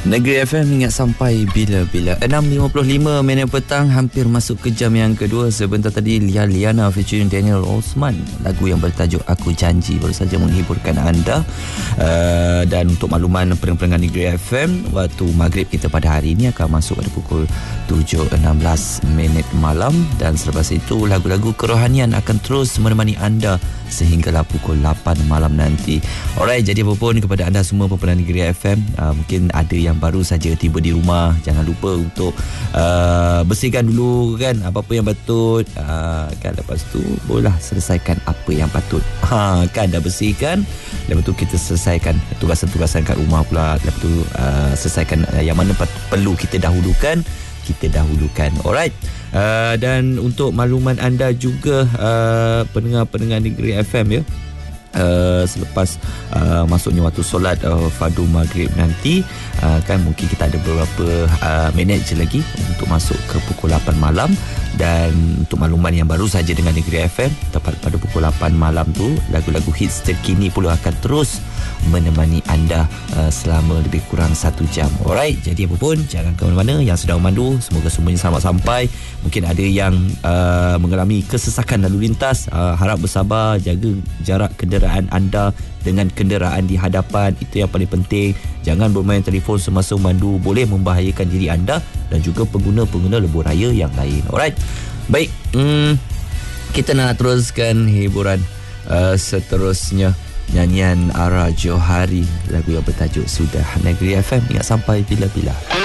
Negeri FM ingat sampai bila-bila. 6.55 minit petang, hampir masuk ke jam yang kedua. Sebentar tadi Liana featuring Daniel Osman, lagu yang bertajuk Aku Janji baru saja menghiburkan anda. Dan untuk makluman pendengar Negeri FM, waktu maghrib kita pada hari ini akan masuk pada pukul 7.16 minit malam. Dan selepas itu lagu-lagu kerohanian akan terus menemani anda sehinggalah pukul 8 malam nanti. Alright, jadi apapun kepada anda semua pendengar Negeri FM, mungkin ada yang baru saja tiba di rumah, jangan lupa untuk bersihkan dulu kan apa-apa yang patut, kan lepas tu bolehlah selesaikan apa yang patut. Kan dah bersihkan, lepas tu kita selesaikan tugasan-tugasan kat rumah pula, lepas tu selesaikan yang mana perlu kita dahulukan. Alright. Dan untuk makluman anda juga, pendengar-pendengar Negeri FM ya, selepas masuknya waktu solat fardu maghrib nanti, kan mungkin kita ada beberapa minit je lagi untuk masuk ke pukul 8 malam. Dan untuk makluman yang baru saja dengan Negeri FM, tepat pada pukul 8 malam tu, lagu-lagu hits terkini pula akan terus menemani anda selama lebih kurang 1 jam. Alright, jadi apa pun jangan ke mana-mana. Yang sedang memandu, semoga semuanya selamat sampai. Mungkin ada yang mengalami kesesakan lalu lintas, harap bersabar, jaga jarak kenderaan anda dengan kenderaan di hadapan. Itu yang paling penting. Jangan bermain telefon semasa memandu, boleh membahayakan diri anda dan juga pengguna-pengguna lebuh raya yang lain. Alright, baik, kita nak teruskan hiburan seterusnya. Nyanyian Ara Johari, lagu yang bertajuk Sudah. Negeri FM ingat sampai bila-bila.